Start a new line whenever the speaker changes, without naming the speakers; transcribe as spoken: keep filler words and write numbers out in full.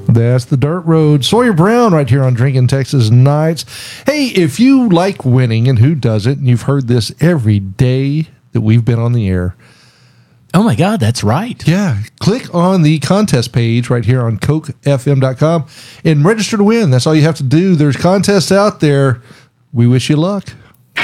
That's the Dirt Road. Sawyer Brown right here on Drinking Texas Nights. Hey, if you like winning, and who doesn't, and you've heard this every day that we've been on the air.
Oh, my God, that's right.
Yeah. Click on the contest page right here on coke f m dot com and register to win. That's all you have to do. There's contests out there. We wish you luck.